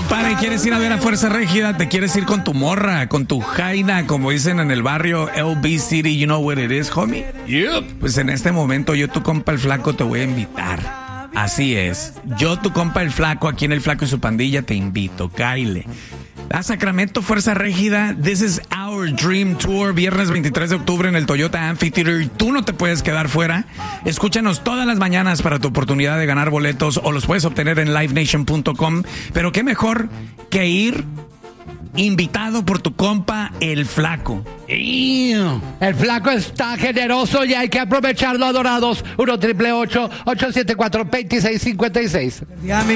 Compadre, ¿quieres ir a ver a Fuerza Régida? ¿Te quieres ir con tu morra, con tu jaina, como dicen en el barrio LB City? You know what it is, homie? Yep. Pues en este momento yo, tu compa el flaco, te voy a invitar. Así es. Yo, tu compa el flaco, aquí en El Flaco y su Pandilla, te invito. Cáile. A Sacramento, Fuerza Régida. This is our dream tour. Viernes 23 de octubre en el Toyota Amphitheater. Tú no te puedes quedar fuera. Escúchanos todas las mañanas para tu oportunidad de ganar boletos, o los puedes obtener en livenation.com. Pero qué mejor que ir invitado por tu compa el flaco. El flaco está generoso y hay que aprovecharlo, adorados. 1-888-874-2656.